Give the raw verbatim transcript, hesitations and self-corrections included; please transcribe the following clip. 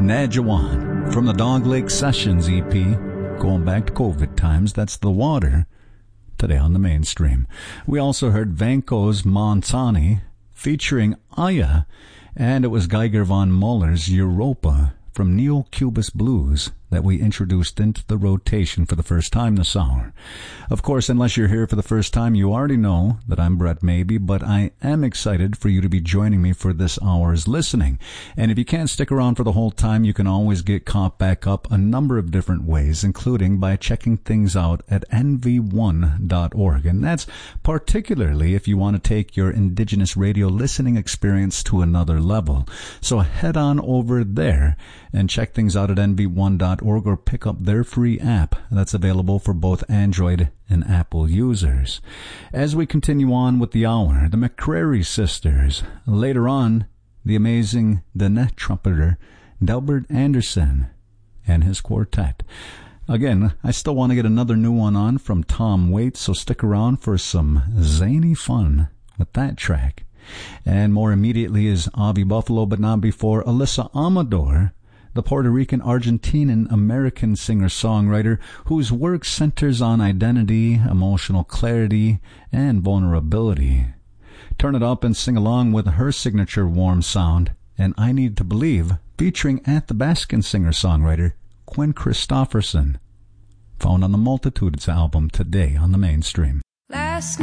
Najawan from the Dog Lake Sessions E P, going back to COVID times. That's The Water, today on the mainstream. We also heard Vanko's Montani featuring Aya, and it was Geiger von Muller's Europa from Neo-Cubist Blues that we introduced into the rotation for the first time this hour. Of course, unless you're here for the first time, you already know that I'm Brett Maybe, but I am excited for you to be joining me for this hour's listening. And if you can't stick around for the whole time, you can always get caught back up a number of different ways, including by checking things out at N V one dot org. And that's particularly if you want to take your indigenous radio listening experience to another level. So head on over there and check things out at N V one dot org or pick up their free app that's available for both Android and Apple users. As we continue on with the hour, the McCrary sisters. Later on, the amazing Danette trumpeter Delbert Anderson and his quartet. Again, I still want to get another new one on from Tom Waits, so stick around for some zany fun with that track. And more immediately is Avi Buffalo, but not before Alyssa Amador, the Puerto Rican, Argentinian, American singer-songwriter whose work centers on identity, emotional clarity, and vulnerability. Turn it up and sing along with her signature warm sound, and I Need to Believe, featuring Athabascan singer-songwriter Quinn Christopherson, found on the Multitudes album today on the mainstream. Last